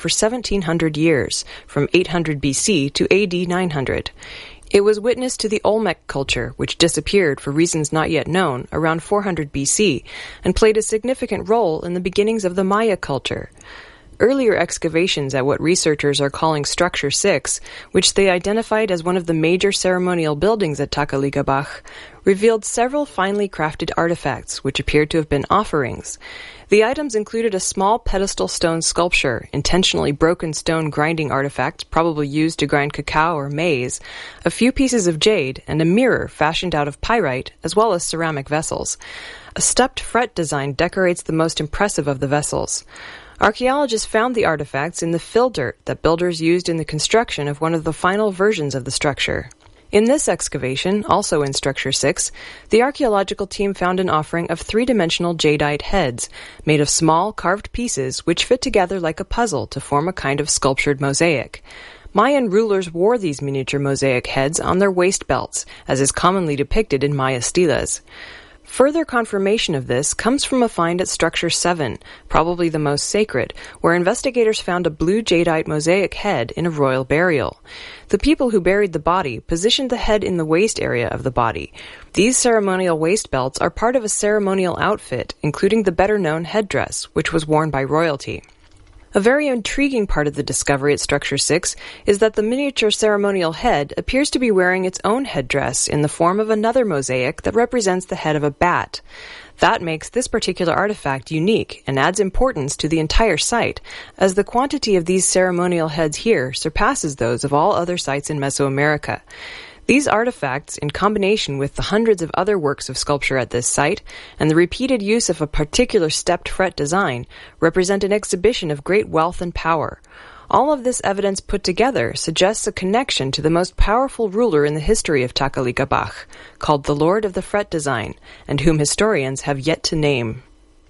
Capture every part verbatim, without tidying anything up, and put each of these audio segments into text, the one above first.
for seventeen hundred years, from eight hundred B C to A D nine hundred. It was witness to the Olmec culture, which disappeared for reasons not yet known around four hundred B C, and played a significant role in the beginnings of the Maya culture. Earlier excavations at what researchers are calling Structure six, which they identified as one of the major ceremonial buildings at Takalika revealed several finely crafted artifacts, which appeared to have been offerings. The items included a small pedestal stone sculpture, intentionally broken stone grinding artifacts probably used to grind cacao or maize, a few pieces of jade, and a mirror fashioned out of pyrite, as well as ceramic vessels. A stepped fret design decorates the most impressive of the vessels. Archaeologists found the artifacts in the fill dirt that builders used in the construction of one of the final versions of the structure. In this excavation, also in Structure six, the archaeological team found an offering of three-dimensional jadeite heads, made of small, carved pieces which fit together like a puzzle to form a kind of sculptured mosaic. Mayan rulers wore these miniature mosaic heads on their waist belts, as is commonly depicted in Maya stelas. Further confirmation of this comes from a find at Structure seven, probably the most sacred, where investigators found a blue jadeite mosaic head in a royal burial. The people who buried the body positioned the head in the waist area of the body. These ceremonial waist belts are part of a ceremonial outfit, including the better-known headdress, which was worn by royalty. A very intriguing part of the discovery at Structure six is that the miniature ceremonial head appears to be wearing its own headdress in the form of another mosaic that represents the head of a bat. That makes this particular artifact unique and adds importance to the entire site, as the quantity of these ceremonial heads here surpasses those of all other sites in Mesoamerica. These artifacts, in combination with the hundreds of other works of sculpture at this site, and the repeated use of a particular stepped fret design, represent an exhibition of great wealth and power. All of this evidence put together suggests a connection to the most powerful ruler in the history of Takalika, called the Lord of the Fret Design, and whom historians have yet to name.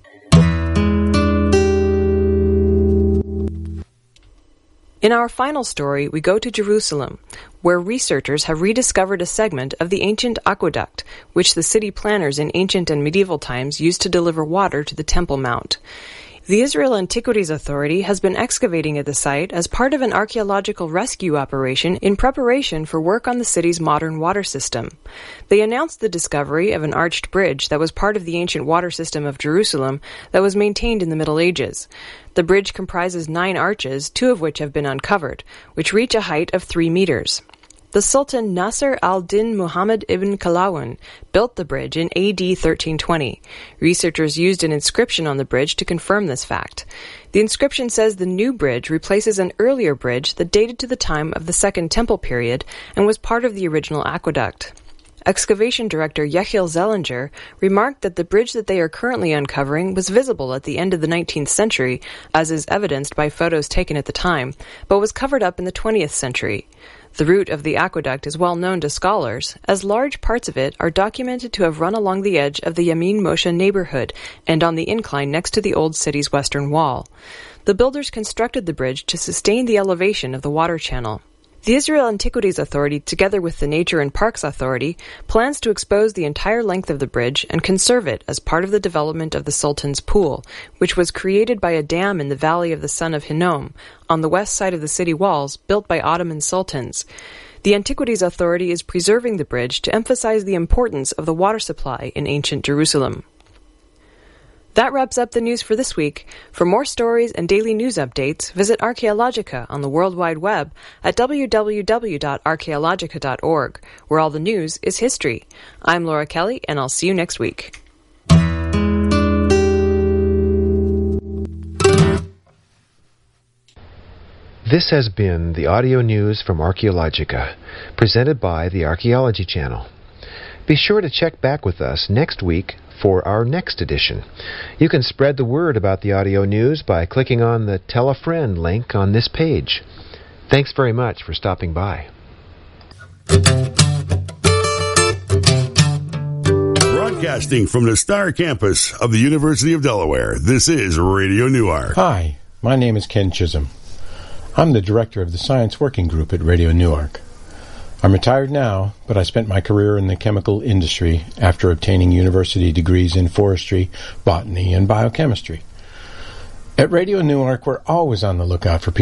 In our final story, we go to Jerusalem, where researchers have rediscovered a segment of the ancient aqueduct, which the city planners in ancient and medieval times used to deliver water to the Temple Mount. The Israel Antiquities Authority has been excavating at the site as part of an archaeological rescue operation in preparation for work on the city's modern water system. They announced the discovery of an arched bridge that was part of the ancient water system of Jerusalem that was maintained in the Middle Ages. The bridge comprises nine arches, two of which have been uncovered, which reach a height of three meters. The Sultan Nasser al-Din Muhammad ibn Qalawun built the bridge in A D thirteen twenty. Researchers used an inscription on the bridge to confirm this fact. The inscription says the new bridge replaces an earlier bridge that dated to the time of the Second Temple period and was part of the original aqueduct. Excavation director Yechiel Zellinger remarked that the bridge that they are currently uncovering was visible at the end of the nineteenth century, as is evidenced by photos taken at the time, but was covered up in the twentieth century. The route of the aqueduct is well known to scholars, as large parts of it are documented to have run along the edge of the Yamin Moshe neighborhood and on the incline next to the old city's western wall. The builders constructed the bridge to sustain the elevation of the water channel. The Israel Antiquities Authority, together with the Nature and Parks Authority, plans to expose the entire length of the bridge and conserve it as part of the development of the Sultan's Pool, which was created by a dam in the valley of the Son of Hinnom, on the west side of the city walls, built by Ottoman sultans. The Antiquities Authority is preserving the bridge to emphasize the importance of the water supply in ancient Jerusalem. That wraps up the news for this week. For more stories and daily news updates, visit Archaeologica on the World Wide Web at w w w dot archaeologica dot org, where all the news is history. I'm Laura Kelly, and I'll see you next week. This has been the audio news from Archaeologica, presented by the Archaeology Channel. Be sure to check back with us next week for our next edition. You can spread the word about the audio news by clicking on the Tell a Friend link on this page. Thanks very much for stopping by. Broadcasting from the Star Campus of the University of Delaware, this is Radio Newark. Hi, my name is Ken Chisholm. I'm the director of the Science Working Group at Radio Newark. I'm retired now, but I spent my career in the chemical industry after obtaining university degrees in forestry, botany, and biochemistry. At Radio Newark, we're always on the lookout for people